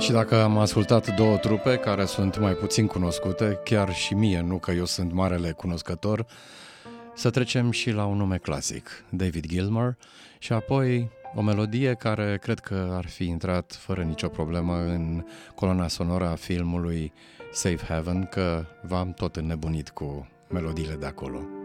Și dacă am ascultat două trupe care sunt mai puțin cunoscute, chiar și mie, nu că eu sunt marele cunoscător, să trecem și la un nume clasic, David Gilmour, și apoi o melodie care cred că ar fi intrat fără nicio problemă în coloana sonoră a filmului Safe Haven, că v-am tot înnebunit cu melodiile de acolo.